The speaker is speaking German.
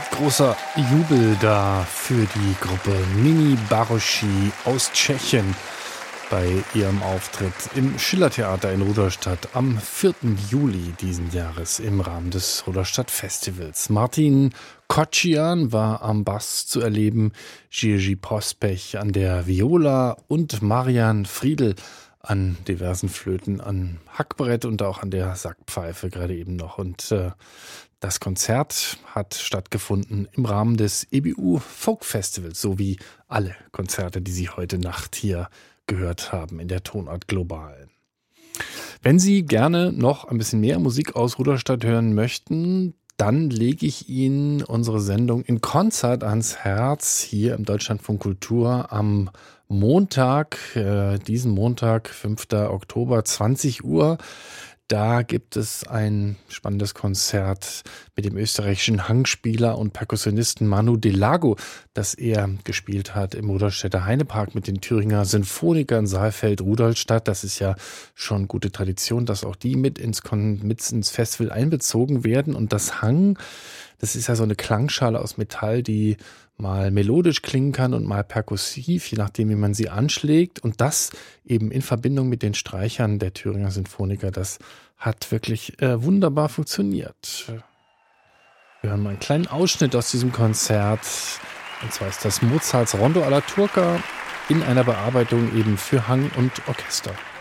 Großer Jubel da für die Gruppe Mini Baroši aus Tschechien bei ihrem Auftritt im Schillertheater in Rudolstadt am 4. Juli diesen Jahres im Rahmen des Rudolstadt Festivals. Martin Kocian war am Bass zu erleben, Jiří Pospech an der Viola und Marian Friedl an diversen Flöten, an Hackbrett und auch an der Sackpfeife gerade eben noch. Und das Konzert hat stattgefunden im Rahmen des EBU Folk Festivals, so wie alle Konzerte, die Sie heute Nacht hier gehört haben in der Tonart Global. Wenn Sie gerne noch ein bisschen mehr Musik aus Rudolstadt hören möchten, dann lege ich Ihnen unsere Sendung in Konzert ans Herz hier im Deutschlandfunk Kultur am Montag, diesen Montag, 5. Oktober, 20 Uhr. Da gibt es ein spannendes Konzert mit dem österreichischen Hangspieler und Perkussionisten Manu Delago, das er gespielt hat im Rudolstädter Heinepark mit den Thüringer Sinfonikern Saalfeld-Rudolstadt. Das ist ja schon gute Tradition, dass auch die mit ins Festival einbezogen werden. Und das Hang, das ist ja so eine Klangschale aus Metall, die mal melodisch klingen kann und mal perkussiv, je nachdem, wie man sie anschlägt. Und das eben in Verbindung mit den Streichern der Thüringer Sinfoniker, das hat wirklich wunderbar funktioniert. Wir hören mal einen kleinen Ausschnitt aus diesem Konzert. Und zwar ist das Mozarts Rondo alla Turca in einer Bearbeitung eben für Hang und Orchester.